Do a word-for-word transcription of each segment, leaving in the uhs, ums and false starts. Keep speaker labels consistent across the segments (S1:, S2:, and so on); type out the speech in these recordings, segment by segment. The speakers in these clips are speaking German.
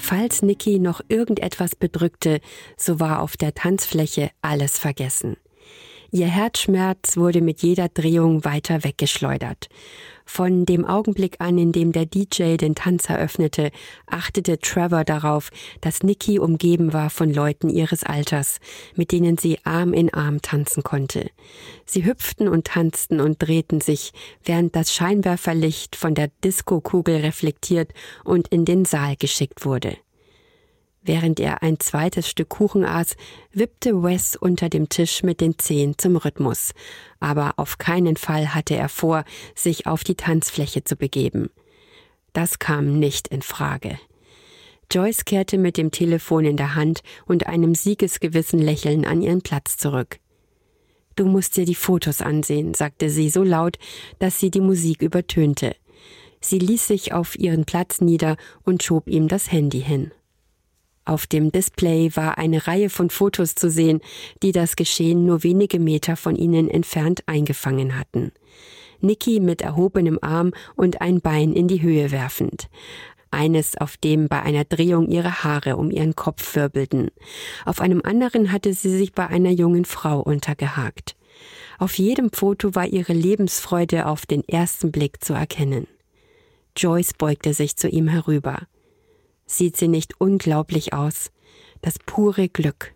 S1: Falls Nikki noch irgendetwas bedrückte, so war auf der Tanzfläche alles vergessen. Ihr Herzschmerz wurde mit jeder Drehung weiter weggeschleudert. Von dem Augenblick an, in dem der D J den Tanz eröffnete, achtete Trevor darauf, dass Nikki umgeben war von Leuten ihres Alters, mit denen sie Arm in Arm tanzen konnte. Sie hüpften und tanzten und drehten sich, während das Scheinwerferlicht von der Diskokugel reflektiert und in den Saal geschickt wurde. Während er ein zweites Stück Kuchen aß, wippte Wes unter dem Tisch mit den Zehen zum Rhythmus. Aber auf keinen Fall hatte er vor, sich auf die Tanzfläche zu begeben. Das kam nicht in Frage. Joyce kehrte mit dem Telefon in der Hand und einem siegesgewissen Lächeln an ihren Platz zurück. »Du musst dir die Fotos ansehen«, sagte sie so laut, dass sie die Musik übertönte. Sie ließ sich auf ihren Platz nieder und schob ihm das Handy hin. Auf dem Display war eine Reihe von Fotos zu sehen, die das Geschehen nur wenige Meter von ihnen entfernt eingefangen hatten. Nikki mit erhobenem Arm und ein Bein in die Höhe werfend. Eines, auf dem bei einer Drehung ihre Haare um ihren Kopf wirbelten. Auf einem anderen hatte sie sich bei einer jungen Frau untergehakt. Auf jedem Foto war ihre Lebensfreude auf den ersten Blick zu erkennen. Joyce beugte sich zu ihm herüber. »Sieht sie nicht unglaublich aus? Das pure Glück.«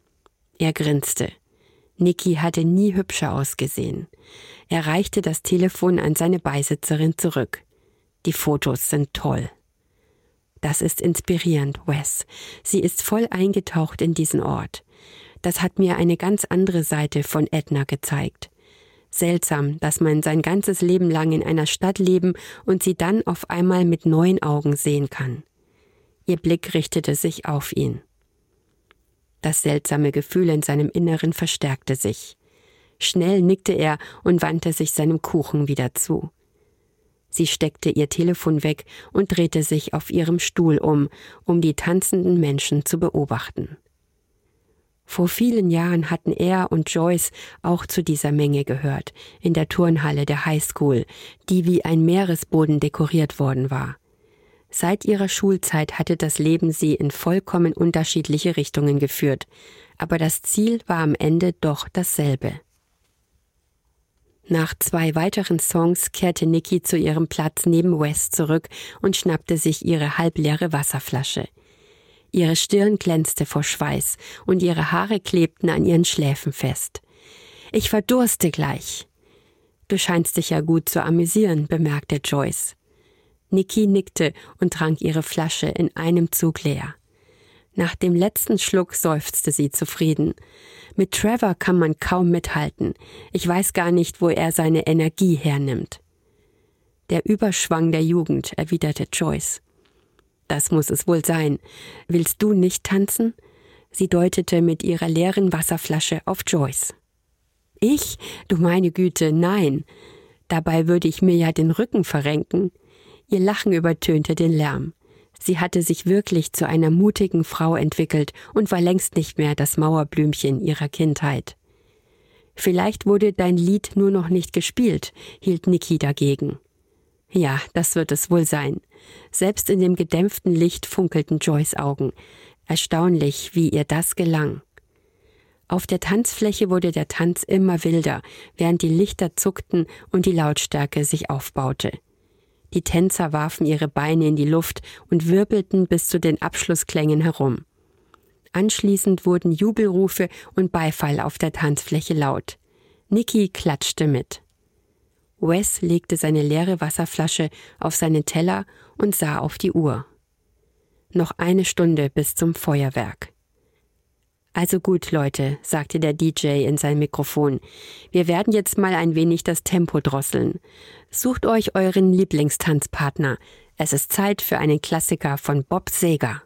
S1: Er grinste. Nikki hatte nie hübscher ausgesehen. Er reichte das Telefon an seine Beisitzerin zurück. »Die Fotos sind toll.« »Das ist inspirierend, Wes. Sie ist voll eingetaucht in diesen Ort. Das hat mir eine ganz andere Seite von Edna gezeigt. Seltsam, dass man sein ganzes Leben lang in einer Stadt leben und sie dann auf einmal mit neuen Augen sehen kann.« Ihr Blick richtete sich auf ihn. Das seltsame Gefühl in seinem Inneren verstärkte sich. Schnell nickte er und wandte sich seinem Kuchen wieder zu. Sie steckte ihr Telefon weg und drehte sich auf ihrem Stuhl um, um die tanzenden Menschen zu beobachten. Vor vielen Jahren hatten er und Joyce auch zu dieser Menge gehört, in der Turnhalle der Highschool, die wie ein Meeresboden dekoriert worden war. Seit ihrer Schulzeit hatte das Leben sie in vollkommen unterschiedliche Richtungen geführt, aber das Ziel war am Ende doch dasselbe. Nach zwei weiteren Songs kehrte Nikki zu ihrem Platz neben Wes zurück und schnappte sich ihre halbleere Wasserflasche. Ihre Stirn glänzte vor Schweiß und ihre Haare klebten an ihren Schläfen fest. »Ich verdurste gleich.« »Du scheinst dich ja gut zu amüsieren«, bemerkte Joyce. Nikki nickte und trank ihre Flasche in einem Zug leer. Nach dem letzten Schluck seufzte sie zufrieden. »Mit Trevor kann man kaum mithalten. Ich weiß gar nicht, wo er seine Energie hernimmt.« »Der Überschwang der Jugend«, erwiderte Joyce. »Das muss es wohl sein. Willst du nicht tanzen?« Sie deutete mit ihrer leeren Wasserflasche auf Joyce. »Ich? Du meine Güte, nein. Dabei würde ich mir ja den Rücken verrenken.« Ihr Lachen übertönte den Lärm. Sie hatte sich wirklich zu einer mutigen Frau entwickelt und war längst nicht mehr das Mauerblümchen ihrer Kindheit. »Vielleicht wurde dein Lied nur noch nicht gespielt«, hielt Nikki dagegen. »Ja, das wird es wohl sein.« Selbst in dem gedämpften Licht funkelten Joyce' Augen. Erstaunlich, wie ihr das gelang. Auf der Tanzfläche wurde der Tanz immer wilder, während die Lichter zuckten und die Lautstärke sich aufbaute. Die Tänzer warfen ihre Beine in die Luft und wirbelten bis zu den Abschlussklängen herum. Anschließend wurden Jubelrufe und Beifall auf der Tanzfläche laut. Nikki klatschte mit. Wes legte seine leere Wasserflasche auf seinen Teller und sah auf die Uhr. Noch eine Stunde bis zum Feuerwerk. »Also gut, Leute«, sagte der D J in sein Mikrofon. »Wir werden jetzt mal ein wenig das Tempo drosseln. Sucht euch euren Lieblingstanzpartner. Es ist Zeit für einen Klassiker von Bob Seger.«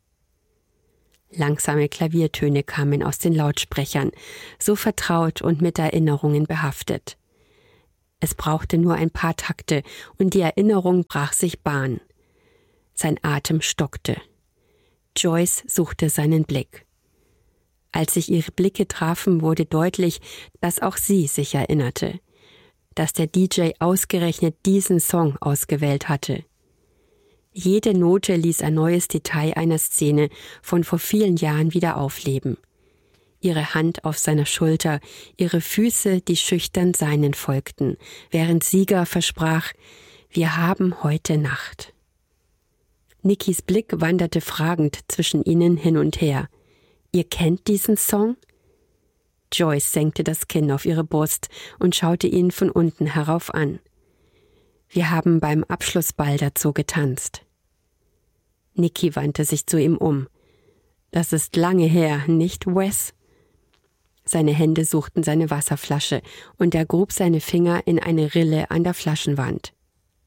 S1: Langsame Klaviertöne kamen aus den Lautsprechern, so vertraut und mit Erinnerungen behaftet. Es brauchte nur ein paar Takte und die Erinnerung brach sich Bahn. Sein Atem stockte. Joyce suchte seinen Blick. Als sich ihre Blicke trafen, wurde deutlich, dass auch sie sich erinnerte, dass der D J ausgerechnet diesen Song ausgewählt hatte. Jede Note ließ ein neues Detail einer Szene von vor vielen Jahren wieder aufleben. Ihre Hand auf seiner Schulter, ihre Füße, die schüchtern seinen folgten, während Sieger versprach, wir haben heute Nacht. Nickys Blick wanderte fragend zwischen ihnen hin und her. Ihr kennt diesen Song? Joyce senkte das Kinn auf ihre Brust und schaute ihn von unten herauf an. Wir haben beim Abschlussball dazu getanzt. Nicky wandte sich zu ihm um. Das ist lange her, nicht, Wes? Seine Hände suchten seine Wasserflasche und er grub seine Finger in eine Rille an der Flaschenwand.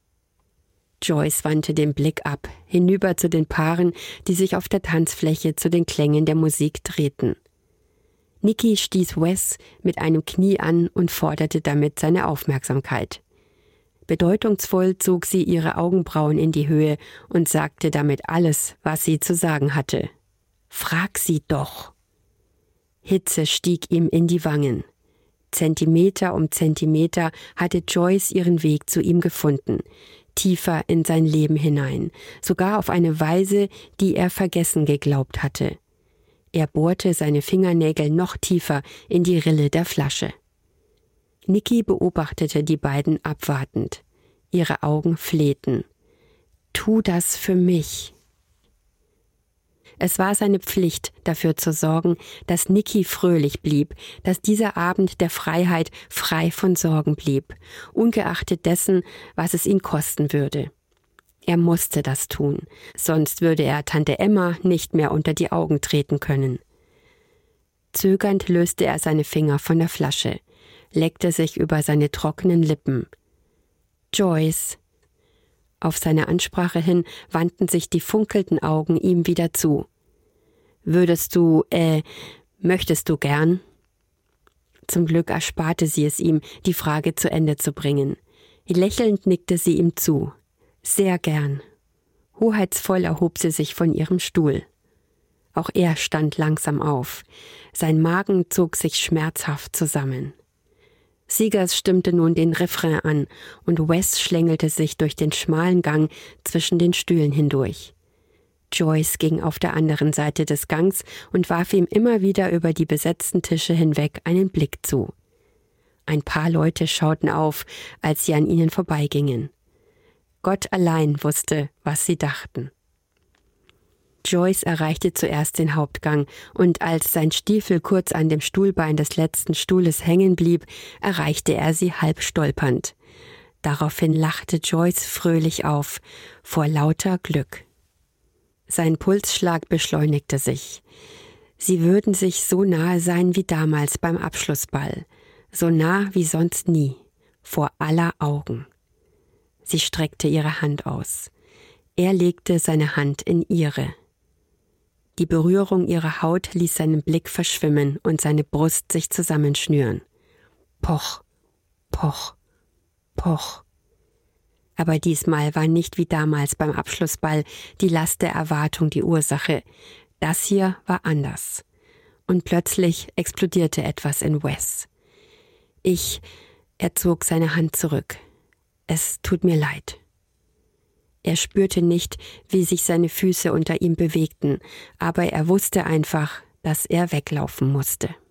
S1: Joyce wandte den Blick ab, hinüber zu den Paaren, die sich auf der Tanzfläche zu den Klängen der Musik drehten. Nicky stieß Wes mit einem Knie an und forderte damit seine Aufmerksamkeit. Bedeutungsvoll zog sie ihre Augenbrauen in die Höhe und sagte damit alles, was sie zu sagen hatte. »Frag sie doch!« Hitze stieg ihm in die Wangen. Zentimeter um Zentimeter hatte Joyce ihren Weg zu ihm gefunden, tiefer in sein Leben hinein, sogar auf eine Weise, die er vergessen geglaubt hatte. Er bohrte seine Fingernägel noch tiefer in die Rille der Flasche. Nicky beobachtete die beiden abwartend. Ihre Augen flehten. »Tu das für mich!« Es war seine Pflicht, dafür zu sorgen, dass Nicky fröhlich blieb, dass dieser Abend der Freiheit frei von Sorgen blieb, ungeachtet dessen, was es ihn kosten würde. Er musste das tun, sonst würde er Tante Emma nicht mehr unter die Augen treten können. Zögernd löste er seine Finger von der Flasche, leckte sich über seine trockenen Lippen. »Joyce!« Auf seine Ansprache hin wandten sich die funkelnden Augen ihm wieder zu. »Würdest du, äh, möchtest du gern?« Zum Glück ersparte sie es ihm, die Frage zu Ende zu bringen. Lächelnd nickte sie ihm zu. »Sehr gern.« Hoheitsvoll erhob sie sich von ihrem Stuhl. Auch er stand langsam auf. Sein Magen zog sich schmerzhaft zusammen. Siegers stimmte nun den Refrain an und Wes schlängelte sich durch den schmalen Gang zwischen den Stühlen hindurch. Joyce ging auf der anderen Seite des Gangs und warf ihm immer wieder über die besetzten Tische hinweg einen Blick zu. Ein paar Leute schauten auf, als sie an ihnen vorbeigingen. Gott allein wusste, was sie dachten. Joyce erreichte zuerst den Hauptgang, und als sein Stiefel kurz an dem Stuhlbein des letzten Stuhles hängen blieb, erreichte er sie halb stolpernd. Daraufhin lachte Joyce fröhlich auf, vor lauter Glück. Sein Pulsschlag beschleunigte sich. Sie würden sich so nahe sein wie damals beim Abschlussball, so nah wie sonst nie, vor aller Augen. Sie streckte ihre Hand aus. Er legte seine Hand in ihre. Die Berührung ihrer Haut ließ seinen Blick verschwimmen und seine Brust sich zusammenschnüren. Poch, poch, poch. Aber diesmal war nicht wie damals beim Abschlussball die Last der Erwartung die Ursache. Das hier war anders. Und plötzlich explodierte etwas in Wes. Ich, er zog seine Hand zurück. Es tut mir leid. Er spürte nicht, wie sich seine Füße unter ihm bewegten, aber er wusste einfach, dass er weglaufen musste.